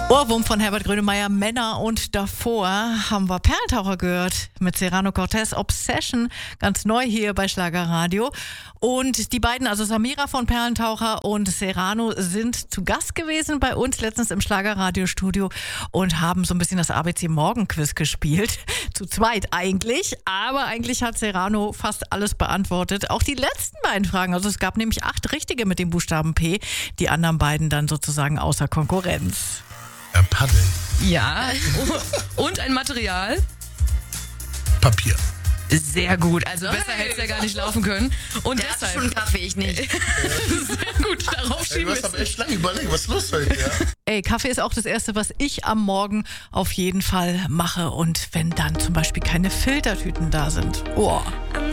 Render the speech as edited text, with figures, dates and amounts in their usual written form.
Ohrwurm von Herbert Grönemeyer, Männer, und davor haben wir Perlentaucher gehört mit Serrano Cortez, Obsession, ganz neu hier bei Schlagerradio. Und die beiden, also Samira von Perlentaucher und Serrano, sind zu Gast gewesen bei uns letztens im Schlagerradiostudio und haben so ein bisschen das ABC Morgenquiz gespielt. Zu zweit eigentlich, aber eigentlich hat Serrano fast alles beantwortet. Auch die letzten beiden Fragen, also es gab nämlich 8 richtige mit dem Buchstaben P, die anderen beiden dann sozusagen außer Konkurrenz. Paddeln. Ja, und ein Material? Papier. Sehr gut, also besser hätte es ja gar nicht laufen können. Und Der hatte deshalb schon einen Kaffee, ich nicht. sehr gut, darauf Ey, schieben du wir hast es. aber echt lange überlegt, was ist los heute, ja? Ey, Kaffee ist auch das Erste, was ich am Morgen auf jeden Fall mache. Und wenn dann zum Beispiel keine Filtertüten da sind. Oh.